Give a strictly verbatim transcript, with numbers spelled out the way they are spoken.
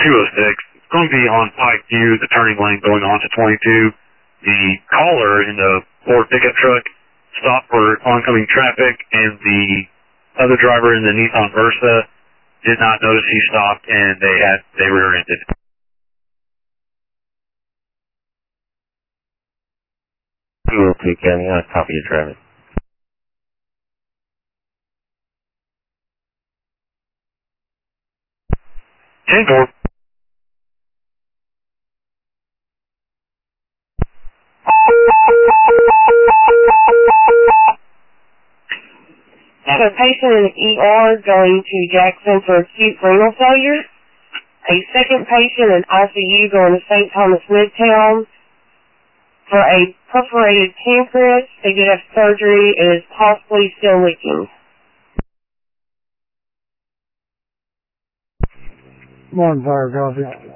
two oh six. It's going to be on Pike View, the turning lane going on to twenty-two. The caller in the Ford pickup truck stopped for oncoming traffic, and the other driver in the Nissan Versa did not notice he stopped, and they had they rear-ended. Real quick, County, I copy your traffic. ten four. So patient in the E R going to Jackson for acute renal failure. A second patient in I C U going to Saint Thomas Midtown for a perforated pancreas. They did have surgery and is possibly still leaking. Morning, fire copy.